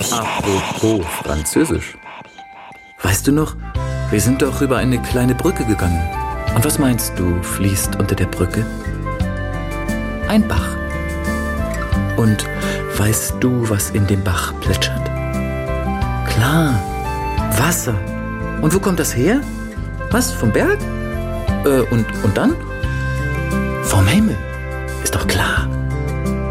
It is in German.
Apropos Französisch. Weißt du noch, wir sind doch über eine kleine Brücke gegangen. Und was meinst du, fließt unter der Brücke? Ein Bach. Und weißt du, was in dem Bach plätschert? Klar, Wasser. Und wo kommt das her? Was, vom Berg? Und dann? Vom Himmel. Ist doch klar.